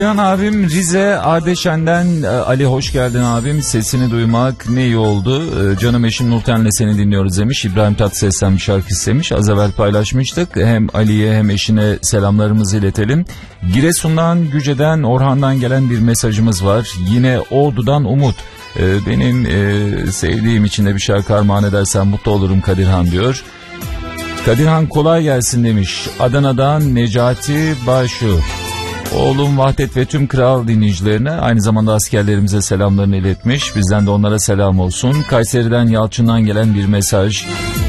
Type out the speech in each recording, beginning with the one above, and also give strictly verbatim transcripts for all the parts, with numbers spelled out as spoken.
Can abim Rize Ardeşen'den. Ali hoş geldin abim, sesini duymak ne iyi oldu. Canım eşim Nurten'le seni dinliyoruz demiş. İbrahim Tatlıses'ten bir şarkı istemiş, az evvel paylaşmıştık. Hem Ali'ye hem eşine selamlarımızı iletelim. Giresun'dan, Güce'den, Orhan'dan gelen bir mesajımız var. Yine Ordu'dan Umut. Benim sevdiğim için de bir şarkı armağan edersen mutlu olurum Kadirhan diyor. Kadirhan kolay gelsin demiş. Adana'dan Necati Başu. Oğlum Vahdet ve tüm kral dinleyicilerine, aynı zamanda askerlerimize selamlarını iletmiş. Bizden de onlara selam olsun. Kayseri'den Yalçın'dan gelen bir mesaj.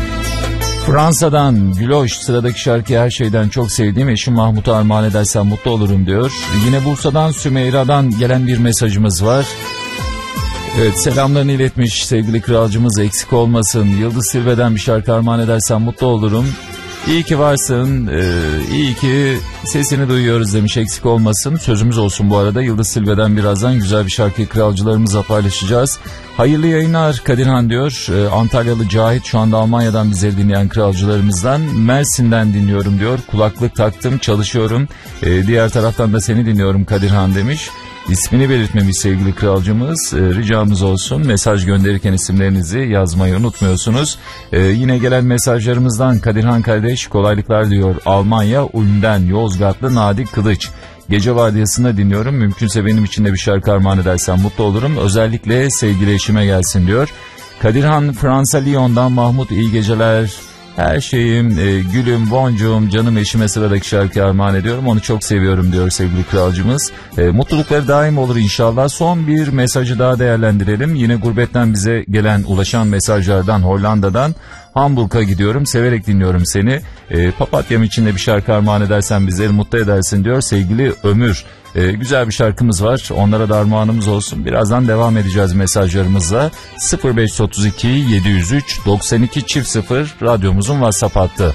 Fransa'dan Güloş, sıradaki şarkıyı her şeyden çok sevdiğim eşim Mahmut'a armağan edersen mutlu olurum diyor. Yine Bursa'dan Sümeyra'dan gelen bir mesajımız var. Evet, selamlarını iletmiş sevgili kralcımız, eksik olmasın. Yıldız Silve'den bir şarkı armağan edersen mutlu olurum. İyi ki varsın, ee, iyi ki sesini duyuyoruz demiş, eksik olmasın. Sözümüz olsun bu arada, Yıldız Silve'den birazdan güzel bir şarkıyı kralcılarımızla paylaşacağız. Hayırlı yayınlar Kadirhan diyor. Ee, Antalyalı Cahit şu anda Almanya'dan bizleri dinleyen kralcılarımızdan. Mersin'den dinliyorum diyor. Kulaklık taktım, çalışıyorum. Ee, diğer taraftan da seni dinliyorum Kadirhan demiş. İsmini belirtmemiş sevgili kralcımız. Ee, ricamız olsun, mesaj gönderirken isimlerinizi yazmayı unutmuyorsunuz. Ee, yine gelen mesajlarımızdan Kadirhan kardeş kolaylıklar diyor. Almanya Ulm'den Yozgatlı Nadik Kılıç. Gece vardiyasında dinliyorum. Mümkünse benim için de bir şarkı armağan edersen mutlu olurum. Özellikle sevgili eşime gelsin diyor. Kadirhan Fransa Lyon'dan Mahmut, iyi geceler. Her şeyim, e, gülüm, boncuğum, canım eşime sıradaki şarkı armağan ediyorum. Onu çok seviyorum diyor sevgili kralcımız. E, mutlulukları daim olur inşallah. Son bir mesajı daha değerlendirelim. Yine gurbetten bize gelen, ulaşan mesajlardan Hollanda'dan. Hamburg'a gidiyorum, severek dinliyorum seni. E, papatyam için de bir şarkı armağan edersen bizleri mutlu edersin diyor sevgili Ömür. E, güzel bir şarkımız var, onlara da armağanımız olsun. Birazdan devam edeceğiz mesajlarımızla. sıfır beş otuz iki yedi yüz üç doksan iki çift sıfır radyomuzun WhatsApp hattı.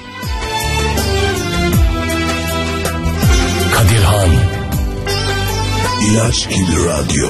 Kadirhan İlaç gibi radyo.